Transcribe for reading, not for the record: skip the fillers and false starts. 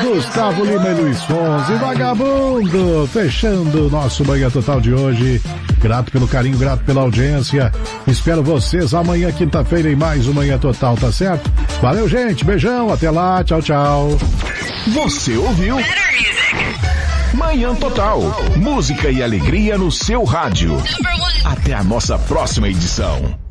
Gustavo Lima e Luiz Fonsi, Vagabundo, fechando o nosso Manhã Total de hoje. Grato pelo carinho, grato pela audiência. Espero vocês amanhã, quinta-feira, em mais um Manhã Total, tá certo? Valeu, gente, beijão, até lá, tchau, tchau. Você ouviu? Manhã Total, música e alegria no seu rádio. Até a nossa próxima edição.